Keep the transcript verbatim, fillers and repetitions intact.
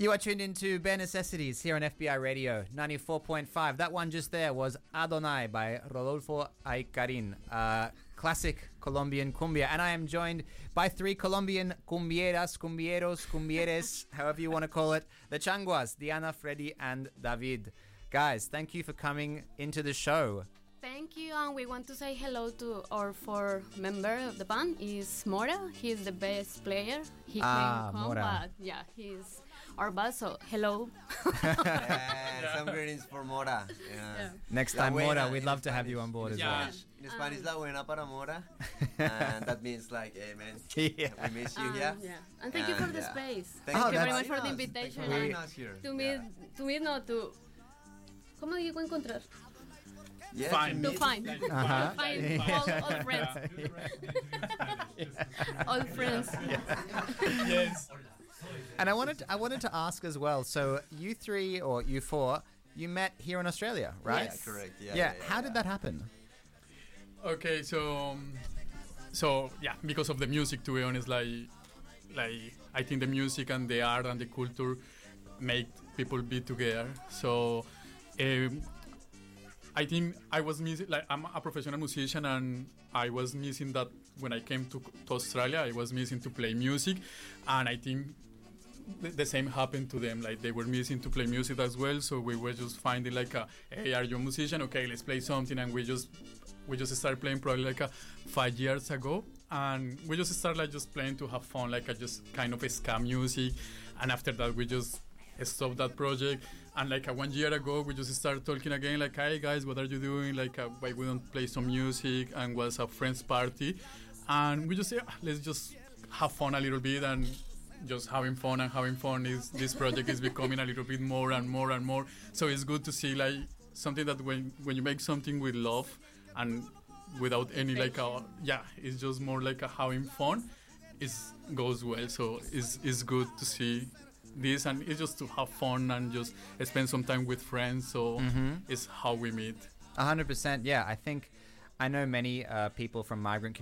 You are tuned into Bare Necessities here on F B I Radio ninety-four point five. That one just there was Adonai by Rodolfo Aicarin, uh, classic Colombian cumbia. And I am joined by three Colombian cumbieras, cumbieros, cumbieres, however you want to call it. The Changuas, Diana, Freddy, and David. Guys, thank you for coming into the show. Thank you, and we want to say hello to our fourth member of the band. Is Mora. He's the best player. He Ah, can come, Mora. but yeah, he's our boss. So hello. Yeah, some greetings for Mora. Yeah. Yeah. Next La time, buena Mora, we'd in love to have Spanish. you on board as In well. Spanish, in Spanish, la buena para Mora, and that means like, hey man, Yeah. we miss you Um, here. yeah, and thank you for And, the yeah. space. Thank Oh, Thank you very that's- much for the Thank you invitation. for having and us here. To meet, Yeah. to meet, no, to. ¿Cómo digo encontrar? Yeah, Fine. To meet- find. Uh-huh. Find all, all friends. All friends. Yes. And I wanted to, I wanted to ask as well. So you three or you four, you met here in Australia, right? Yeah, correct. Yeah. Yeah. yeah, yeah, How yeah. did that happen? Okay, so um, so yeah, because of the music, to be honest, like like I think the music and the art and the culture make people be together. So um, I think I was missing, like I'm a professional musician, and I was missing that when I came to, to Australia. I was missing to play music, and I think the, the same happened to them. Like they were missing to play music as well. So we were just finding like, a, hey, are you a musician? Okay, let's play something, and we just we just started playing probably like a five years ago, and we just started like just playing to have fun, like a just kind of a ska music, and after that we just stopped that project. And like uh, one year ago we just started talking again, like, hey guys, what are you doing, like uh, why we don't play some music, and was a friends party, and we just say, ah, let's just have fun a little bit, and just having fun and having fun is this project is becoming a little bit more and more and more. So it's good to see like something that when when you make something with love and without any like a, yeah, it's just more like a having fun, it goes well. So it's, it's good to see this, and it's just to have fun and just spend some time with friends. So Mhm. it's how we meet. A hundred percent. Yeah. I think I know many uh, people from migrant communities